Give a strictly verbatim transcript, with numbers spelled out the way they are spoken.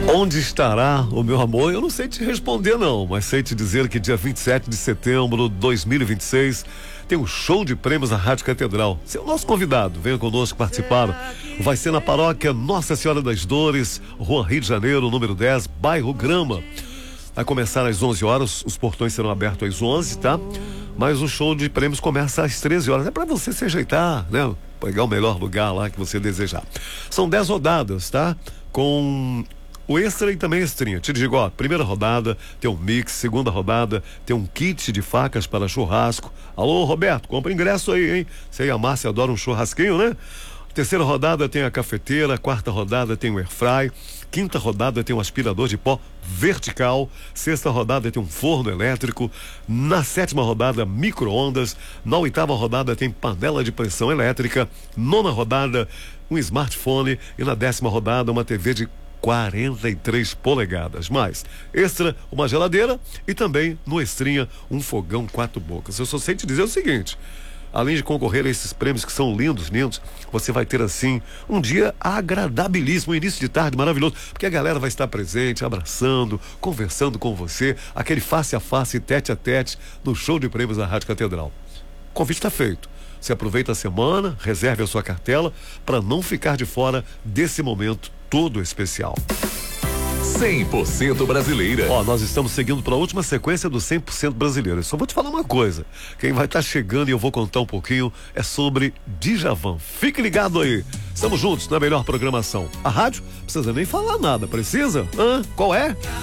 Onde estará o meu amor? Eu não sei te responder não, mas sei te dizer que dia vinte e sete de setembro de dois mil e vinte e seis tem um show de prêmios à Rádio Catedral. Você é o nosso convidado, venha conosco participar. Vai ser na paróquia Nossa Senhora das Dores, Rua Rio de Janeiro, número dez, bairro Grama. Vai começar às onze horas, os portões serão abertos às onze, tá? Mas o show de prêmios começa às treze horas. É para você se ajeitar, né? Pegar o melhor lugar lá que você desejar. São dez rodadas, tá? Com o extra e também extrinha. Te digo, ó, primeira rodada tem um mix, segunda rodada tem um kit de facas para churrasco. Alô, Roberto, compra ingresso aí, hein? Você e a Márcia adoram um churrasquinho, né? Terceira rodada tem a cafeteira, quarta rodada tem o airfry, quinta rodada tem um aspirador de pó vertical, sexta rodada tem um forno elétrico, na sétima rodada micro-ondas, na oitava rodada tem panela de pressão elétrica, nona rodada um smartphone e na décima rodada uma T V de quarenta e três polegadas, mais extra, uma geladeira e também no extrinha um fogão quatro bocas. Eu só sei te dizer o seguinte: além de concorrer a esses prêmios que são lindos, lindos, você vai ter assim um dia agradabilíssimo, um início de tarde maravilhoso, porque a galera vai estar presente, abraçando, conversando com você, aquele face a face, tete a tete, no show de prêmios da Rádio Catedral. O convite está feito. Você aproveita a semana, reserve a sua cartela para não ficar de fora desse momento todo especial. cem por cento brasileira. Ó, nós estamos seguindo para a última sequência do cem por cento brasileiro. Eu só vou te falar uma coisa. Quem vai estar chegando e eu vou contar um pouquinho é sobre Djavan. Fique ligado aí. Estamos juntos na melhor programação. A rádio não precisa nem falar nada, precisa? Hã? Qual é?